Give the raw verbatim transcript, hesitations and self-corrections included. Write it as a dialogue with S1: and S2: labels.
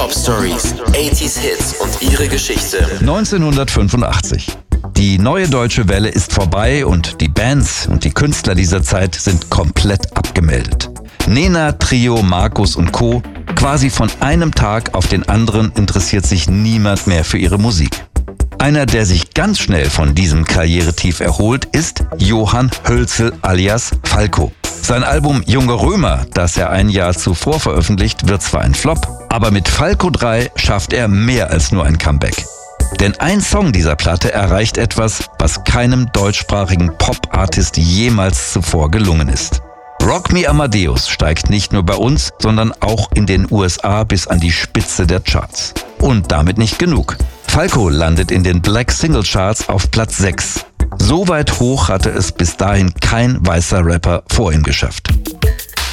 S1: Pop-Stories, achtziger Hits und ihre Geschichte.
S2: neunzehnhundertfünfundachtzig. Die neue deutsche Welle ist vorbei und die Bands und die Künstler dieser Zeit sind komplett abgemeldet. Nena, Trio, Markus und Co. Quasi von einem Tag auf den anderen interessiert sich niemand mehr für ihre Musik. Einer, der sich ganz schnell von diesem Karrieretief erholt, ist Johann Hölzel alias Falco. Sein Album Junge Römer, das er ein Jahr zuvor veröffentlicht, wird zwar ein Flop, aber mit Falco drei schafft er mehr als nur ein Comeback. Denn ein Song dieser Platte erreicht etwas, was keinem deutschsprachigen Pop-Artist jemals zuvor gelungen ist. Rock Me Amadeus steigt nicht nur bei uns, sondern auch in den U S A bis an die Spitze der Charts. Und damit nicht genug. Falco landet in den Black Single Charts auf Platz sechs. So weit hoch hatte es bis dahin kein weißer Rapper vor ihm geschafft.